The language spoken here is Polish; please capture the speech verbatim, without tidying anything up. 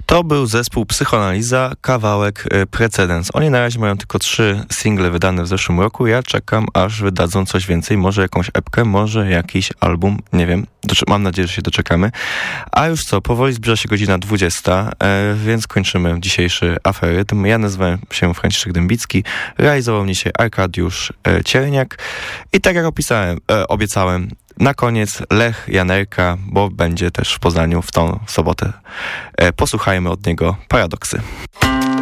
To był zespół Psychoanaliza, kawałek y, Precedens. Oni na razie mają tylko trzy single wydane w zeszłym roku. Ja czekam, aż wydadzą coś więcej. Może jakąś epkę, może jakiś album. Nie wiem. Doczy- mam nadzieję, że się doczekamy. A już co, powoli zbliża się godzina dwudziesta, e, więc kończymy dzisiejszy aferytm. Ja nazywam się Franciszek Dębicki. Realizował mnie się Arkadiusz e, Cierniak. I tak jak opisałem, e, obiecałem, na koniec Lech Janerka, bo będzie też w Poznaniu w tą sobotę. E, posłuchajmy od niego Paradoksy.